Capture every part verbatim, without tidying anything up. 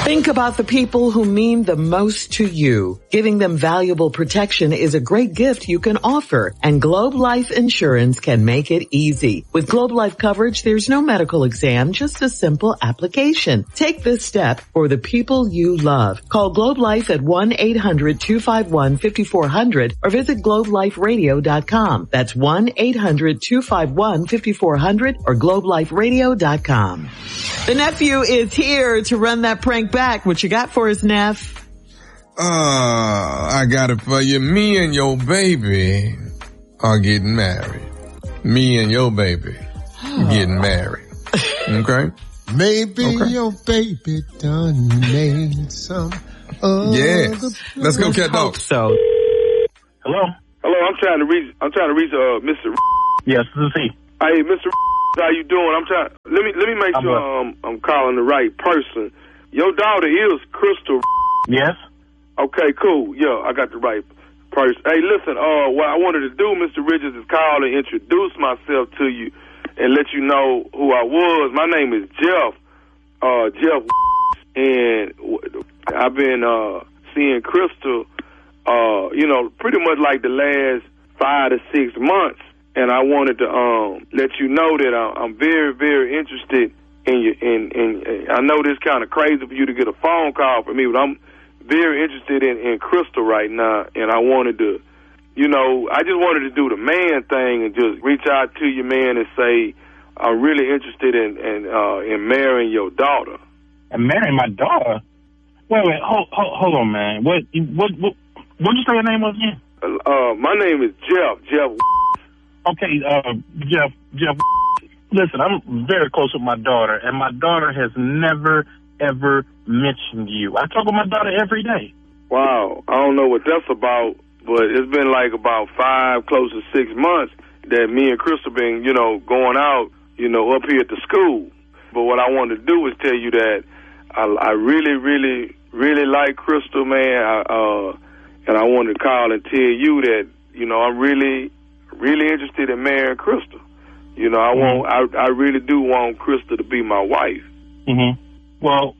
Think about the people who mean the most to you. Giving them valuable protection is a great gift you can offer, and Globe Life Insurance can make it easy. With Globe Life coverage, there's no medical exam, just a simple application. Take this step for the people you love. Call Globe Life at one eight hundred two five one five four zero zero or visit globe life radio dot com. That's one eight hundred two five one five four zero zero or globe life radio dot com. The nephew is here to run that prank back. What you got for us, Neff? Uh, I got it for you. Me and your baby are getting married. Me and your baby getting married. Okay? Maybe okay. Your baby done made some other Yes. Let's go, cat dog. So. Hello? Hello, I'm trying to reach, I'm trying to reach, uh, Mister Yes, this is he. Hey, Mister How you doing? I'm trying, let me, let me make I'm sure um, I'm calling the right person. Your daughter is Crystal. Yes. Okay, cool. Yeah, I got the right person. Hey, listen, uh, what I wanted to do, Mister Richards, is call and introduce myself to you and let you know who I was. My name is Jeff, uh, Jeff, and I've been, uh, seeing Crystal, uh, you know, pretty much like the last five to six months. And I wanted to, um, let you know that I'm very, very interested in you. In, in, I know this kind of crazy for you to get a phone call from me, but I'm very interested in, in Crystal right now. And I wanted to, you know, I just wanted to do the man thing and just reach out to you, man, and say, I'm really interested in, in, uh, in marrying your daughter. And marrying my daughter? Wait, wait, hold, hold, hold on, man. What, what, what, what did you say your name was again? Uh, my name is Jeff, Jeff. Okay, uh, Jeff, Jeff, listen, I'm very close with my daughter, and my daughter has never, ever mentioned you. I talk with my daughter every day. Wow, I don't know what that's about, but it's been like about five, close to six months that me and Crystal been, you know, going out, you know, up here at the school. But what I wanted to do is tell you that I, I really, really, really like Crystal, man, I, uh, and I wanted to call and tell you that, you know, I'm really... really interested in marrying Crystal. You know, I mm-hmm. want, I, I really do want Crystal to be my wife. Mm-hmm. Well,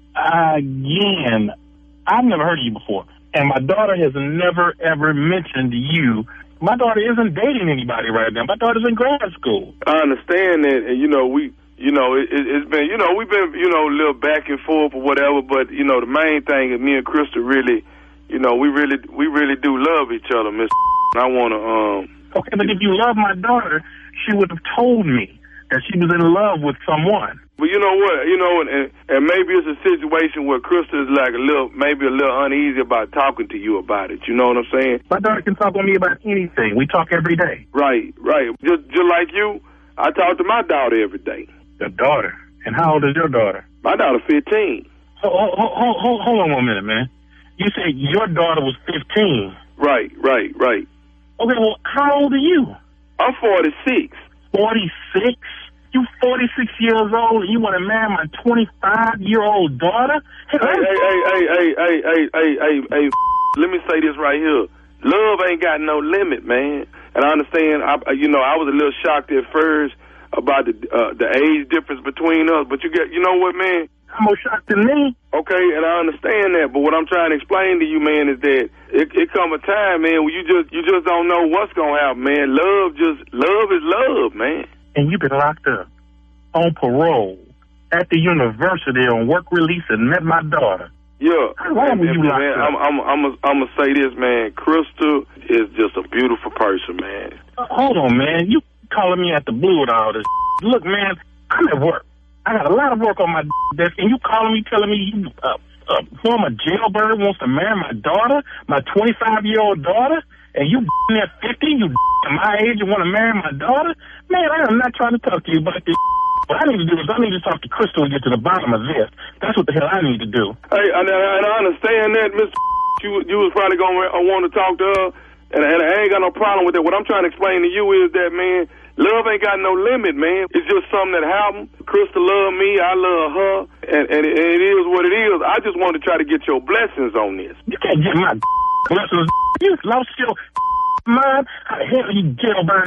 again, I've never heard of you before, and my daughter has never, ever mentioned you. My daughter isn't dating anybody right now. My daughter's in grad school. I understand that, and, you know, we, you know, it, it's been, you know, we've been, you know, a little back and forth or whatever, but, you know, the main thing is me and Crystal really, you know, we really, we really do love each other, Miss I want to, um... Okay, but if you love my daughter, she would have told me that she was in love with someone. But you know what, you know, and, and maybe it's a situation where Crystal is like a little, maybe a little uneasy about talking to you about it. You know what I'm saying? My daughter can talk with me about anything. We talk every day. Right, right. Just, just like you, I talk to my daughter every day. Your daughter? And how old is your daughter? My daughter fifteen. Hold, hold, hold, hold on one minute, man. You said your daughter was fifteen. Right, right, right. Okay, well, how old are you? I'm forty-six. forty-six? You forty-six years old and you want to marry my twenty-five-year-old daughter? Hey, hey, hey, hey, hey, hey, hey, hey, hey, hey, let me say this right here. Love ain't got no limit, man. And I understand, I, you know, I was a little shocked at first about the uh, the age difference between us, but you get, you know what, man? I'm more shocked than me. Okay, and I understand that, but what I'm trying to explain to you, man, is that it, it come a time, man, where you just you just don't know what's gonna happen, man. Love just love is love, man. And you've been locked up on parole at the university on work release and met my daughter. Yeah. How long were you locked man, up? I'm I'm I'm a, I'm gonna say this, man. Crystal is just a beautiful person, man. Uh, hold on, man. You calling me at the blue with all this? Look, man, I'm at work. I got a lot of work on my desk, and you calling me, telling me you, uh, uh, former jailbird wants to marry my daughter, my twenty-five-year-old daughter, and you at fifty, you my age, you want to marry my daughter? Man, I am not trying to talk to you about this. What I need to do is I need to talk to Crystal and get to the bottom of this. That's what the hell I need to do. Hey, and, and I understand that, Mister You, you was probably going to want to talk to her, and, and I ain't got no problem with that. What I'm trying to explain to you is that, man, love ain't got no limit, man. It's just something that happened. Crystal love me, I love her, and, and, it, and it is what it is. I just want to try to get your blessings on this. You can't get my blessings. You lost your mind. How the hell you jailbird?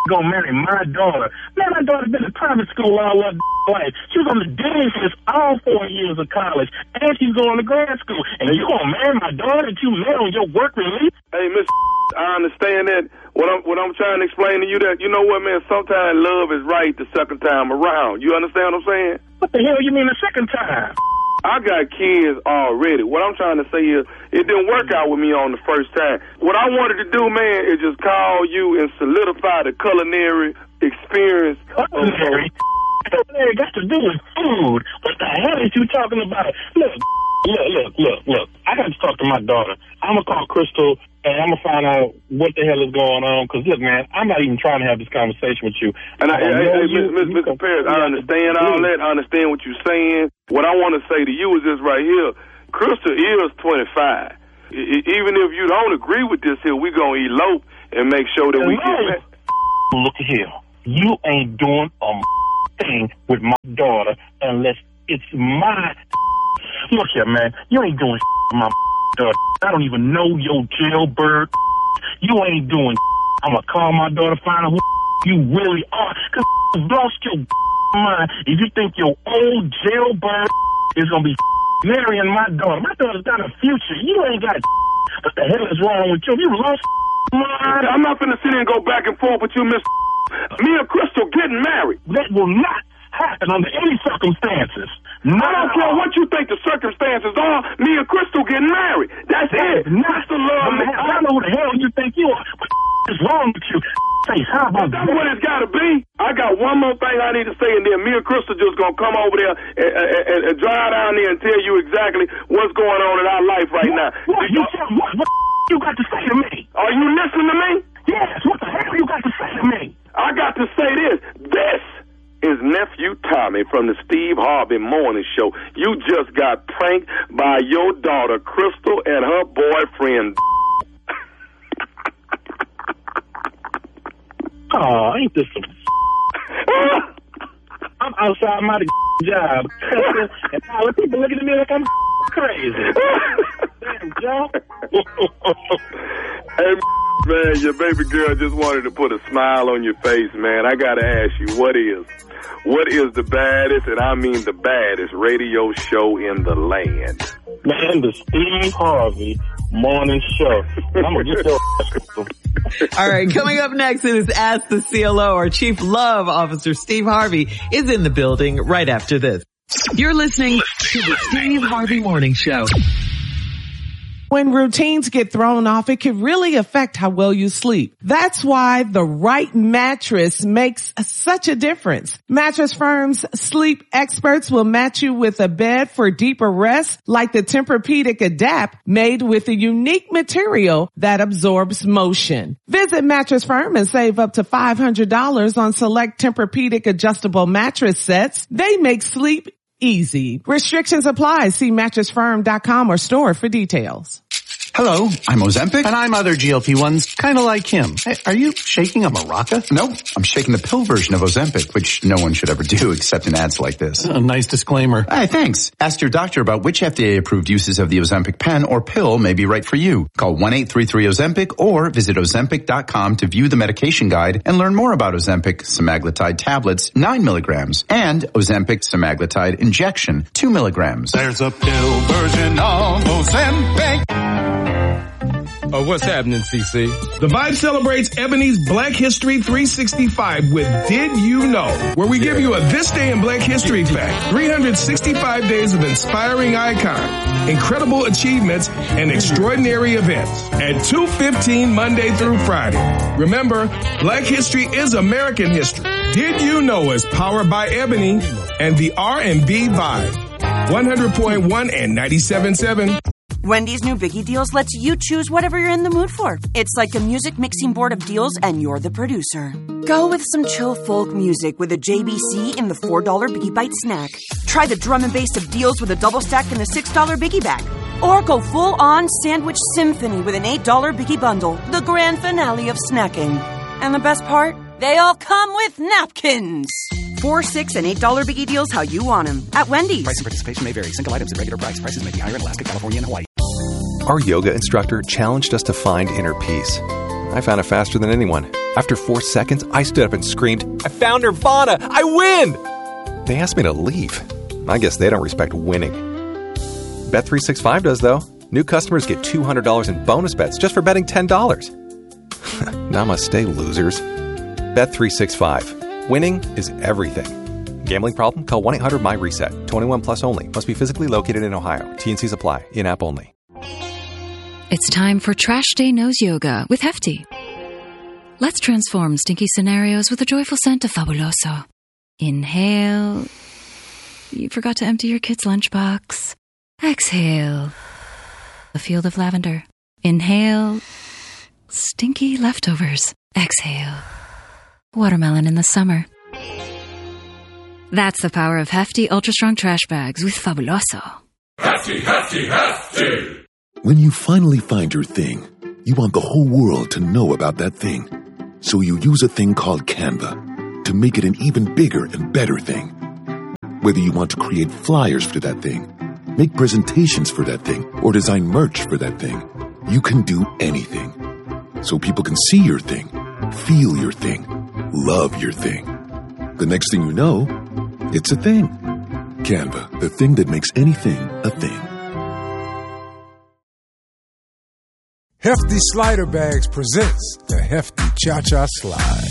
gonna marry my daughter. Man, my daughter been in private school all her life. She was on the dean's list all four years of college, and she's going to grad school. And you gonna marry my daughter that you met on your work release? Hey, Miss, I understand that. What I'm what I'm trying to explain to you that, you know what, man, sometimes love is right the second time around. You understand what I'm saying? What the hell you mean the second time? I got kids already. What I'm trying to say is, it didn't work out with me on the first time. What I wanted to do, man, is just call you and solidify the culinary experience. Culinary? Culinary got to do with food. What the hell is you talking about? Look, look, look, look, look. I got to talk to my daughter. I'm going to call Crystal, and I'm going to find out what the hell is going on. Because, look, man, I'm not even trying to have this conversation with you. And I, I, hey, hey, Mister Paris, I understand all that. I understand what you're saying. What I want to say to you is this right here. Crystal is twenty-five. I, even if you don't agree with this here, we're going to elope and make sure that we get back. Look here. You ain't doing a thing with my daughter unless it's my... Look here, man. You ain't doing with my daughter. I don't even know your jailbird. You ain't doing. I'm going to call my daughter, find out who you really are. Because you've lost your mind if you think your old jailbird is going to be marrying my daughter. My daughter's got a future. You ain't got. What the hell is wrong with you? You lost mind. I'm not going to sit here and go back and forth with you, Miss. Me and Crystal getting married. That will not happen under any circumstances. No. I don't care what you think the circumstances are. Me and Crystal getting married. That's that it. That's the love. I don't know who the hell you think you are. What the is wrong with you? Face, how about That's that? What it's got to be. I got one more thing I need to say, and then me and Crystal just going to come over there and, and, and, and drive down there and tell you exactly what's going on in our life right what, now. What, you, what, what you got to say to me? Are you listening to me? Yes. What the hell you got to say to me? I got to say this. This is Nephew Tommy from the Steve Harvey Morning Show. You just got pranked by your daughter, Crystal, and her boyfriend. Oh, ain't this some... I'm outside my job. And all the people looking at me like I'm crazy. Damn, Joe. Hey, man, your baby girl just wanted to put a smile on your face, man. I got to ask you, what is... What is the baddest, and I mean the baddest, radio show in the land? Man, the Steve Harvey Morning Show. I'm going to get your... All right, coming up next is Ask the C L O. Our Chief Love Officer, Steve Harvey, is in the building right after this. You're listening to the Steve Harvey Morning Show. When routines get thrown off, it can really affect how well you sleep. That's why the right mattress makes such a difference. Mattress Firm's sleep experts will match you with a bed for deeper rest, like the Tempur-Pedic Adapt, made with a unique material that absorbs motion. Visit Mattress Firm and save up to five hundred dollars on select Tempur-Pedic adjustable mattress sets. They make sleep easy. Restrictions apply. See mattress firm dot com or store for details. Hello, I'm Ozempic. And I'm other G L P ones, kind of like him. Hey, are you shaking a maraca? No, I'm shaking the pill version of Ozempic, which no one should ever do except in ads like this. A nice disclaimer. Hey, thanks. Ask your doctor about which F D A-approved uses of the Ozempic pen or pill may be right for you. Call one eight three three Ozempic or visit ozempic dot com to view the medication guide and learn more about Ozempic semaglutide tablets, nine milligrams, and Ozempic semaglutide injection, two milligrams. There's a pill version of Ozempic. Oh, what's happening, C C? The Vibe celebrates Ebony's Black History three sixty-five with Did You Know? Where we give you a This Day in Black History fact. three hundred sixty-five days of inspiring icons, incredible achievements, and extraordinary events at two fifteen Monday through Friday. Remember, Black History is American history. Did You Know is powered by Ebony and the R and B Vibe. one hundred point one and ninety-seven point seven. Wendy's new Biggie Deals lets you choose whatever you're in the mood for. It's like a music mixing board of deals, and you're the producer. Go with some chill folk music with a J B C in the four dollar Biggie Bite snack. Try the drum and bass of deals with a double stack in the six dollar Biggie Bag. Or go full-on sandwich symphony with an eight dollar Biggie Bundle, the grand finale of snacking. And the best part? They all come with napkins. Four, six, and eight dollar Biggie Deals how you want them. At Wendy's. Price and participation may vary. Single items at regular price. Prices may be higher in Alaska, California, and Hawaii. Our yoga instructor challenged us to find inner peace. I found it faster than anyone. After four seconds, I stood up and screamed, I found Nirvana! I win! They asked me to leave. I guess they don't respect winning. Bet three sixty-five does, though. New customers get two hundred dollars in bonus bets just for betting ten dollars. Namaste, losers. Bet three sixty-five. Winning is everything. Gambling problem? Call one eight hundred my reset. twenty-one plus only. Must be physically located in Ohio. T N Cs apply. In-app only. It's time for Trash Day Nose Yoga with Hefty. Let's transform stinky scenarios with a joyful scent of Fabuloso. Inhale. You forgot to empty your kid's lunchbox. Exhale. A field of lavender. Inhale. Stinky leftovers. Exhale. Watermelon in the summer. That's the power of Hefty Ultra Strong Trash Bags with Fabuloso. Hefty, hefty, hefty! When you finally find your thing, you want the whole world to know about that thing. So you use a thing called Canva to make it an even bigger and better thing. Whether you want to create flyers for that thing, make presentations for that thing, or design merch for that thing, you can do anything. So people can see your thing, feel your thing, love your thing. The next thing you know, it's a thing. Canva, the thing that makes anything a thing. Hefty Slider Bags presents the Hefty Cha-Cha Slide.